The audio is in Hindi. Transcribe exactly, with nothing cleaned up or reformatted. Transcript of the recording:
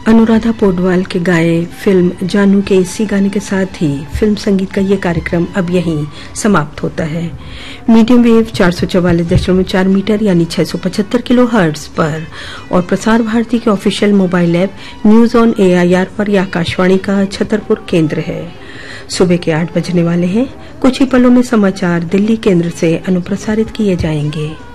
अनुराधा पौडवाल के गाए फिल्म जानू के इसी गाने के साथ ही फिल्म संगीत का ये कार्यक्रम अब यहीं समाप्त होता है। मीडियम वेव चार सौ चौवालीस दशमलव चार मीटर यानी छह सौ पचहत्तर किलो हर्ट्ज पर और प्रसार भारती के official mobile app news on A I R पर यह आकाशवाणी का छतरपुर केंद्र है। सुबह के आठ बजने वाले हैं। कुछ ही पलों में समाचार दिल्ली केंद्र से अनुप्रसारित किए जाएंगे।